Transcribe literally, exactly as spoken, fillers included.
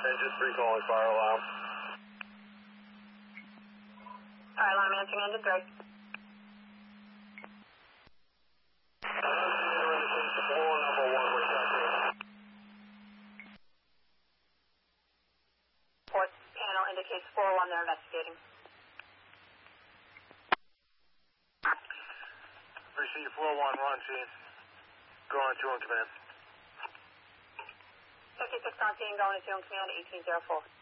Engine three calling fire alarm. Fire alarm answering engine three. Floor number one, we're checking. Fourth panel indicates four one, they're investigating. Receive four one, we're on scene. Go on two in command. fifty-six on scene, going to two in command, eighteen zero four.